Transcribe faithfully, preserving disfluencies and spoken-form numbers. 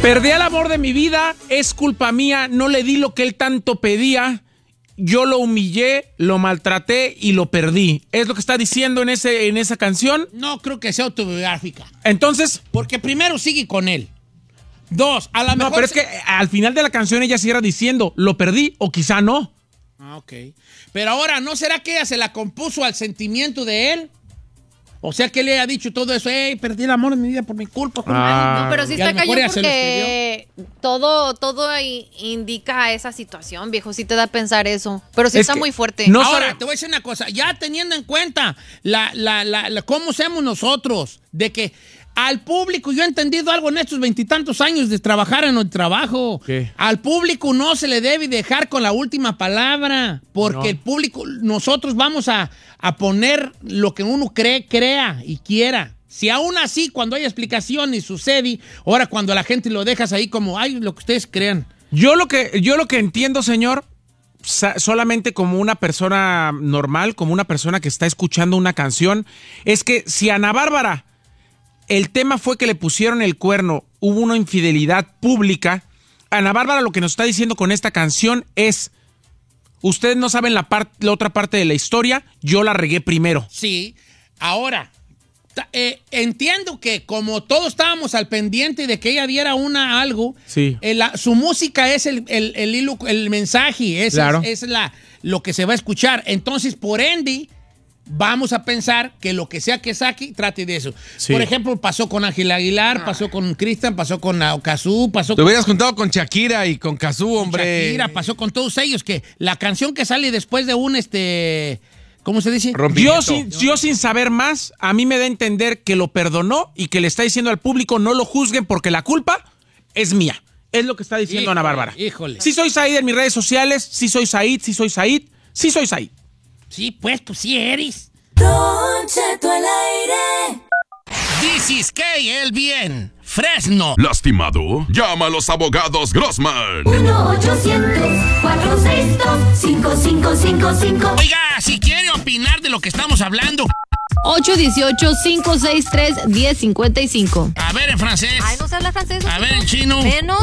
Perdí al amor de mi vida, es culpa mía, no le di lo que él tanto pedía. Yo lo humillé, lo maltraté y lo perdí. ¿Es lo que está diciendo en, ese, en esa canción? No creo que sea autobiográfica. Entonces... Porque primero sigue con él. Dos, a lo mejor... No, pero es que al final de la canción ella cierra diciendo, lo perdí o quizá no. Ah, ok. Pero ahora, ¿no será que ella se la compuso al sentimiento de él? O sea, que le ha dicho todo eso, hey, perdí el amor de mi vida por mi culpa. Ah, no, pero sí y a está lo mejor cañón ella se lo porque todo, todo ahí indica esa situación, viejo. Sí te da a pensar eso. Pero sí Es está que muy fuerte. no Ahora, sabe- te voy a decir una cosa. Ya teniendo en cuenta la, la, la, la- cómo somos nosotros, de que al público, yo he entendido algo en estos veintitantos años de trabajar en el trabajo. ¿Qué? Al público no se le debe dejar con la última palabra, porque No. el público, nosotros vamos a, a poner lo que uno cree, crea y quiera. Si aún así, cuando hay explicación y sucede, ahora cuando la gente lo dejas ahí como, ay, lo que ustedes crean. Yo lo que, yo lo que entiendo, señor, sa- solamente como una persona normal, como una persona que está escuchando una canción, es que si Ana Bárbara, el tema fue que le pusieron el cuerno, hubo una infidelidad pública, Ana Bárbara lo que nos está diciendo con esta canción es, ustedes no saben la, part- la otra parte de la historia, yo la regué primero. Sí, ahora, ta- eh, entiendo que como todos estábamos al pendiente de que ella diera una algo, Sí. eh, la- su música es el, el, el, hilo- el mensaje, es, Claro. es, es la, lo que se va a escuchar. Entonces, por ende, vamos a pensar que lo que sea que saque, trate de eso. Sí. Por ejemplo, pasó con Ángel Aguilar, pasó con Cristian, pasó con Cazú, pasó Te con... hubieras juntado con Shakira y con Cazú, hombre. Shakira, pasó con todos ellos, que la canción que sale después de un, este, ¿cómo se dice? Rompimiento. Yo sin, yo sin saber más, a mí me da a entender que lo perdonó y que le está diciendo al público no lo juzguen porque la culpa es mía. Es lo que está diciendo Híjole, Ana Bárbara. híjole. Sí soy Said en mis redes sociales, sí soy Said, sí soy Said, sí soy Said. Sí, pues tú sí eres. Don Cheto al aire. This is K, el bien. Fresno. ¿Lastimado? Llama a los abogados Grossman. uno ochocientos, cuatrocientos sesenta y dos, cinco cinco cinco cinco. Oiga, si quiere opinar de lo que estamos hablando, ocho uno ocho, cinco seis tres, uno cero cinco cinco. a ver en francés. Ay, no se habla francés. A ver en chino. Menos.